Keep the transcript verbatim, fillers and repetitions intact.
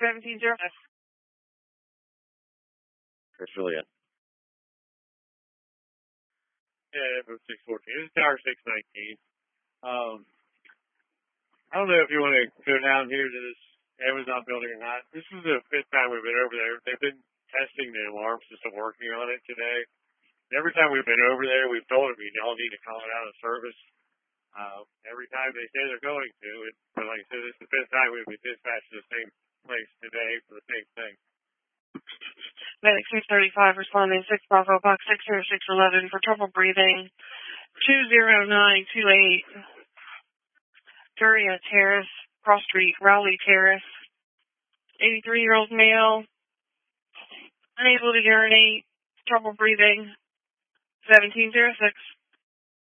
seventeen zero six. Chris Juliet. Yeah, from six fourteen. This is Tower six nineteen. Um, I don't know if you want to go down here to this Amazon building or not. This is the fifth time we've been over there. They've been testing the alarm system, working on it today. And every time we've been over there, we've told them, you all need to call it out of service. Uh, every time they say they're going to. It, but like I said, this is the fifth time we've been dispatched to the same place today for the same thing. Medic six thirty-five responding six Bravo Box six zero six eleven for trouble breathing. two zero nine two eight. Duria Terrace, Cross Street, Rowley Terrace. eighty-three-year-old male. Unable to urinate. Trouble breathing. seventeen zero six.